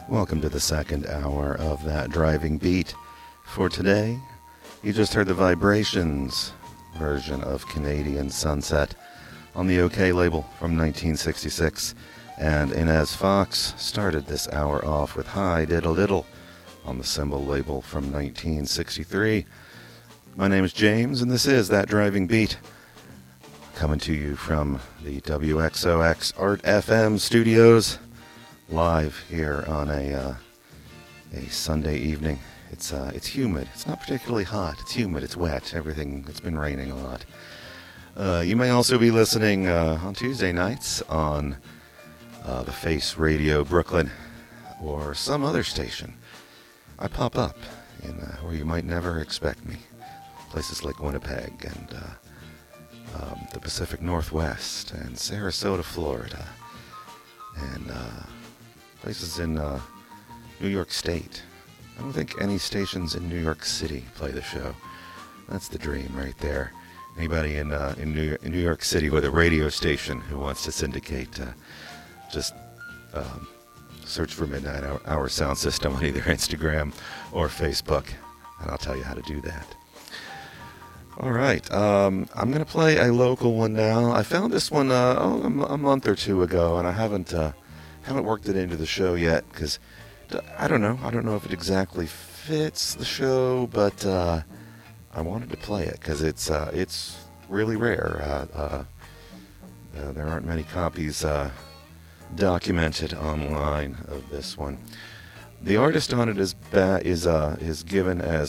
Welcome to the second hour of That Driving Beat. For today, you just heard the Vibrations version of Canadian Sunset on the OK label from 1966, and Inez Fox started this hour off with Hi Diddle Diddle on the Symbol label from 1963. My name is James, and this is That Driving Beat, coming to you from the WXOX Art FM studios, live here on a Sunday evening. It's humid. It's not particularly hot. It's humid. It's wet. It's been raining a lot. You may also be listening on Tuesday nights on the Face Radio Brooklyn or some other station. I pop up in where you might never expect me. Places like Winnipeg and the Pacific Northwest and Sarasota, Florida, and places in New York State. I don't think any stations in New York City play the show. That's the dream right there. Anybody in New York City with a radio station who wants to syndicate, just search for Midnight Hour Sound System on either Instagram or Facebook, and I'll tell you how to do that. All right, I'm going to play a local one now. I found this one a month or two ago, and I haven't worked it into the show yet because I don't know if it exactly fits the show, but I wanted to play it because it's really rare. There aren't many copies documented online of this one. The artist on it is given as